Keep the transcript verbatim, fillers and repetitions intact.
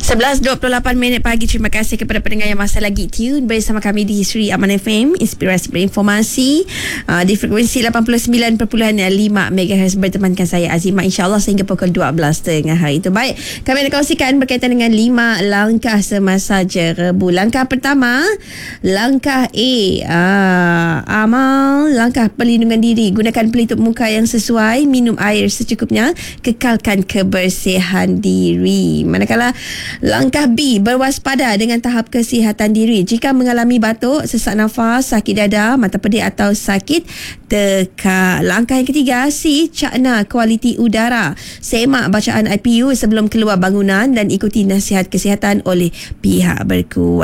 sebelas dua puluh lapan minit pagi. Terima kasih kepada pendengar yang masih lagi tune bersama kami di Sri Aman F M, inspirasi berinformasi, uh, di frekuensi lapan puluh sembilan perpuluhan lima megahertz, bertemankan saya Azimah, insyaAllah sehingga pukul dua belas tengah hari itu. Baik, kami nak kongsikan berkaitan dengan lima langkah semasa jerebu. Langkah pertama, langkah A, uh, amal. Langkah perlindungan diri, gunakan pelitup muka yang sesuai, minum air secukupnya, kekalkan kebersihan diri. Manakala langkah B, berwaspada dengan tahap kesihatan diri. Jika mengalami batuk, sesak nafas, sakit dada, mata pedih atau sakit tekak. Langkah yang ketiga, C, cakna kualiti udara. Semak bacaan I P U sebelum keluar bangunan dan ikuti nasihat kesihatan oleh pihak berkuasa.